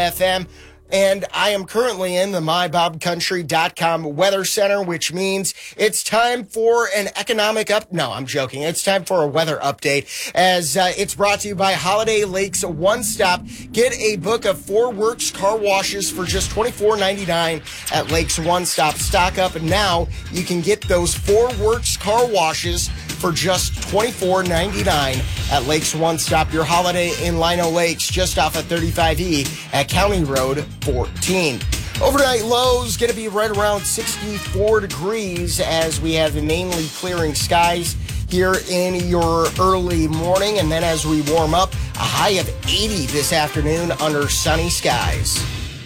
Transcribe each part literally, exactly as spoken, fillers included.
F M. And I am currently in the my bob country dot com weather center, which means it's time for an economic up. No, I'm joking. It's time for a weather update as uh, it's brought to you by Holiday Lakes One Stop. Get a book of four Works car washes for just twenty-four ninety-nine at Lakes One Stop. Stock up, and now you can get those four Works car washes for just twenty-four ninety-nine at Lakes One Stop. Your holiday in Lino Lakes, just off of thirty-five E at County Road fourteen. Overnight lows going to be right around sixty-four degrees as we have mainly clearing skies here in your early morning. And then as we warm up, a high of eighty this afternoon under sunny skies.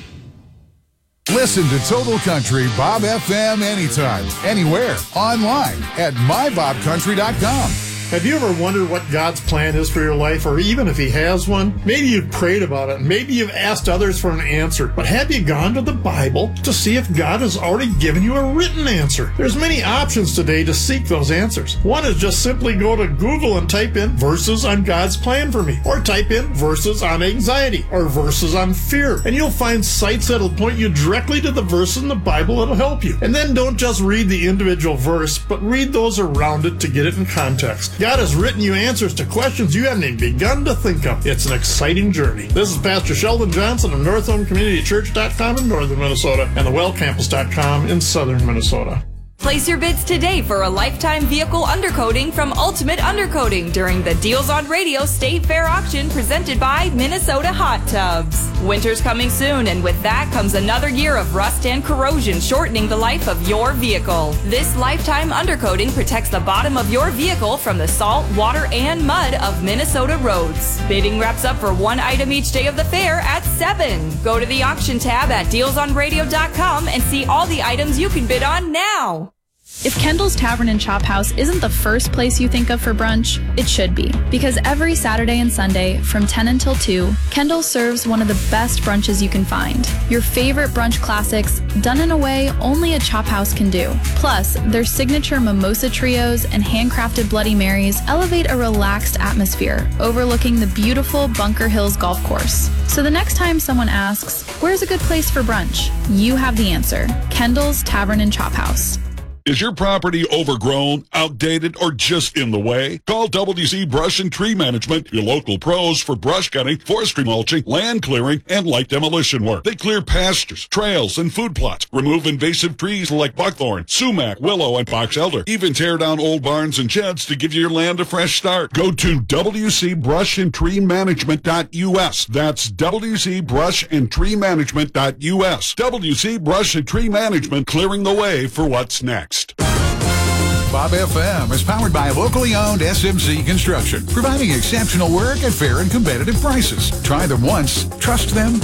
Listen to Total Country Bob F M anytime, anywhere, online at my bob country dot com. Have you ever wondered what God's plan is for your life, or even if he has one? Maybe you've prayed about it. Maybe you've asked others for an answer. But have you gone to the Bible to see if God has already given you a written answer? There's many options today to seek those answers. One is just simply go to Google and type in verses on God's plan for me, or type in verses on anxiety, or verses on fear, and you'll find sites that'll point you directly to the verse in the Bible that'll help you. And then don't just read the individual verse, but read those around it to get it in context. God has written you answers to questions you haven't even begun to think of. It's an exciting journey. This is Pastor Sheldon Johnson of North Home Community Church dot com in northern Minnesota and the well campus dot com in southern Minnesota. Place your bids today for a lifetime vehicle undercoating from Ultimate Undercoating during the Deals on Radio State Fair auction presented by Minnesota Hot Tubs. Winter's coming soon, and with that comes another year of rust and corrosion, shortening the life of your vehicle. This lifetime undercoating protects the bottom of your vehicle from the salt, water, and mud of Minnesota roads. Bidding wraps up for one item each day of the fair at seven. Go to the auction tab at deals on radio dot com and see all the items you can bid on now. If Kendall's Tavern and Chop House isn't the first place you think of for brunch, it should be. Because every Saturday and Sunday, from ten until two, Kendall serves one of the best brunches you can find. Your favorite brunch classics, done in a way only a Chop House can do. Plus, their signature mimosa trios and handcrafted Bloody Marys elevate a relaxed atmosphere, overlooking the beautiful Bunker Hills Golf Course. So the next time someone asks, where's a good place for brunch? You have the answer. Kendall's Tavern and Chop House. Is your property overgrown, outdated, or just in the way? Call W C Brush and Tree Management, your local pros for brush cutting, forestry mulching, land clearing, and light demolition work. They clear pastures, trails, and food plots, remove invasive trees like buckthorn, sumac, willow, and box elder, even tear down old barns and sheds to give your land a fresh start. Go to W C Brush and Tree Management dot U S. That's W C Brush and Tree Management dot U S. W C Brush and Tree Management, clearing the way for what's next. Bob F M is powered by locally owned S M C Construction, providing exceptional work at fair and competitive prices. Try them once, trust them